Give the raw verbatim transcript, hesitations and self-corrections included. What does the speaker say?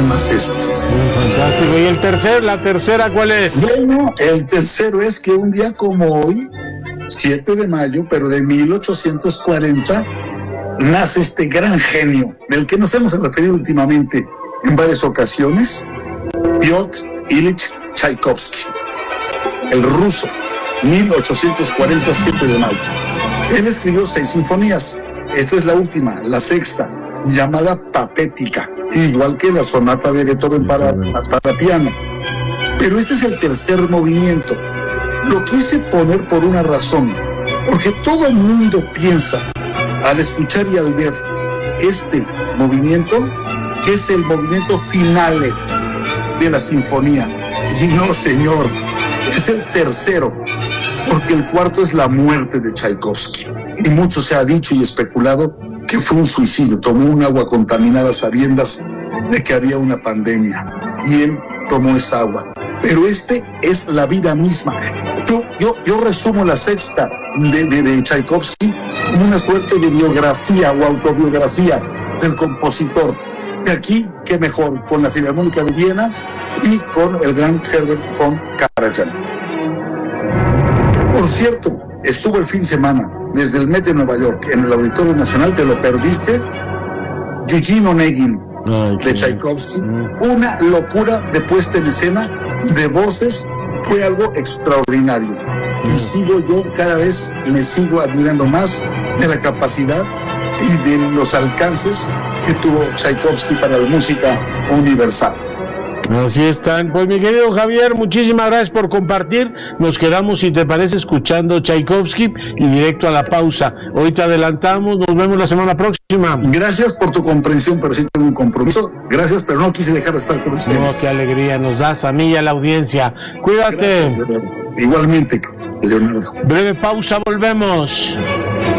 nada más esto. Fantástico. ¿Y el tercer, la tercera cuál es? Bueno, el tercero es que un día como hoy, siete de mayo, pero de mil ochocientos cuarenta, nace este gran genio, del que nos hemos referido últimamente en varias ocasiones, Piotr Ilich Tchaikovsky, el ruso, mil ochocientos cuarenta, siete de mayo. Él escribió seis sinfonías. Esta es la última, la sexta, llamada Patética, igual que la sonata de Beethoven para, para piano. Pero este es el tercer movimiento. Lo quise poner por una razón, porque todo el mundo piensa, al escuchar y al ver este movimiento, es el movimiento finale de la sinfonía. Y no, señor, es el tercero, porque el cuarto es la muerte de Tchaikovsky. Y mucho se ha dicho y especulado que fue un suicidio. Tomó un agua contaminada a sabiendas de que había una pandemia, y él tomó esa agua. Pero este es la vida misma. Yo, yo, yo resumo la sexta de, de, de Tchaikovsky como una suerte de biografía o autobiografía del compositor. Y aquí, qué mejor, con la Filarmónica de Viena y con el gran Herbert von Karajan. Por cierto, estuvo el fin de semana desde el Met de Nueva York en el Auditorio Nacional, te lo perdiste, Eugene Onegin de Tchaikovsky, una locura de puesta en escena, de voces, fue algo extraordinario. Y sigo yo, cada vez me sigo admirando más de la capacidad y de los alcances que tuvo Tchaikovsky para la música universal. Así están. Pues mi querido Javier, muchísimas gracias por compartir. Nos quedamos, si te parece, escuchando Tchaikovsky y directo a la pausa. Hoy te adelantamos, nos vemos la semana próxima. Gracias por tu comprensión, pero sí tengo un compromiso. Gracias, pero no quise dejar de estar con ustedes. No, qué alegría nos das a mí y a la audiencia. Cuídate. Gracias, Igualmente, Leonardo. Breve pausa, volvemos.